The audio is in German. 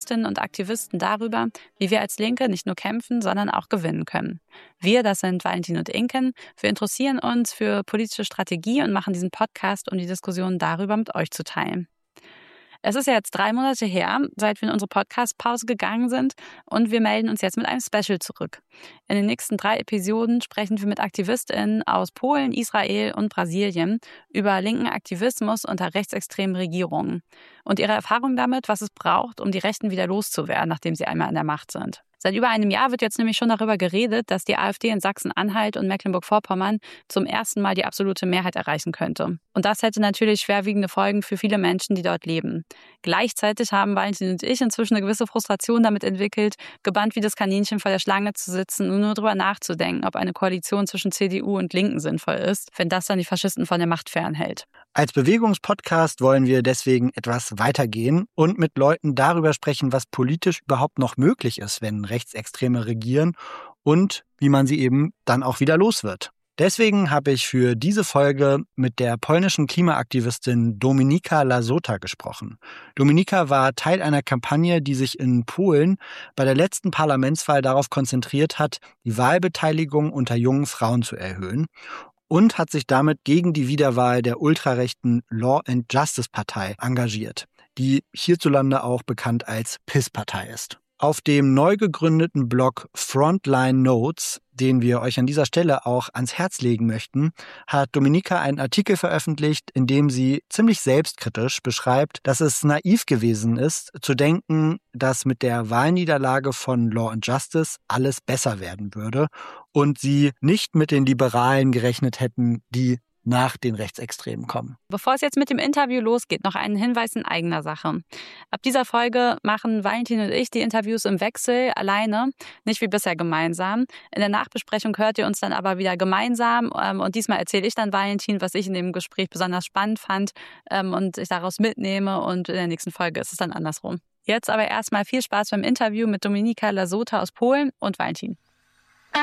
Aktivistinnen und Aktivisten darüber, wie wir als Linke nicht nur kämpfen, sondern auch gewinnen können. Wir, das sind Valentin und Inken, wir interessieren uns für politische Strategie und machen diesen Podcast, um die Diskussion darüber mit euch zu teilen. Es ist ja jetzt 3 Monate her, seit wir in unsere Podcast-Pause gegangen sind und wir melden uns jetzt mit einem Special zurück. In den nächsten 3 Episoden sprechen wir mit AktivistInnen aus Polen, Israel und Brasilien über linken Aktivismus unter rechtsextremen Regierungen und ihre Erfahrung damit, was es braucht, um die Rechten wieder loszuwerden, nachdem sie einmal an der Macht sind. Seit über einem Jahr wird jetzt nämlich schon darüber geredet, dass die AfD in Sachsen-Anhalt und Mecklenburg-Vorpommern zum ersten Mal die absolute Mehrheit erreichen könnte. Und das hätte natürlich schwerwiegende Folgen für viele Menschen, die dort leben. Gleichzeitig haben Valentin und ich inzwischen eine gewisse Frustration damit entwickelt, gebannt wie das Kaninchen vor der Schlange zu sitzen und nur darüber nachzudenken, ob eine Koalition zwischen CDU und Linken sinnvoll ist, wenn das dann die Faschisten von der Macht fernhält. Als Bewegungspodcast wollen wir deswegen etwas weitergehen und mit Leuten darüber sprechen, was politisch überhaupt noch möglich ist, wenn Rechtsextreme regieren und wie man sie eben dann auch wieder los wird. Deswegen habe ich für diese Folge mit der polnischen Klimaaktivistin Dominika Lasota gesprochen. Dominika war Teil einer Kampagne, die sich in Polen bei der letzten Parlamentswahl darauf konzentriert hat, die Wahlbeteiligung unter jungen Frauen zu erhöhen und hat sich damit gegen die Wiederwahl der ultrarechten Law and Justice Partei engagiert, die hierzulande auch bekannt als PiS-Partei ist. Auf dem neu gegründeten Blog Frontline Notes, den wir euch an dieser Stelle auch ans Herz legen möchten, hat Dominika einen Artikel veröffentlicht, in dem sie ziemlich selbstkritisch beschreibt, dass es naiv gewesen ist, zu denken, dass mit der Wahlniederlage von Law and Justice alles besser werden würde und sie nicht mit den Liberalen gerechnet hätten, die nach den Rechtsextremen kommen. Bevor es jetzt mit dem Interview losgeht, noch einen Hinweis in eigener Sache. Ab dieser Folge machen Valentin und ich die Interviews im Wechsel alleine, nicht wie bisher gemeinsam. In der Nachbesprechung hört ihr uns dann aber wieder gemeinsam und diesmal erzähle ich dann Valentin, was ich in dem Gespräch besonders spannend fand und ich daraus mitnehme und in der nächsten Folge ist es dann andersrum. Jetzt aber erstmal viel Spaß beim Interview mit Dominika Lasota aus Polen und Valentin.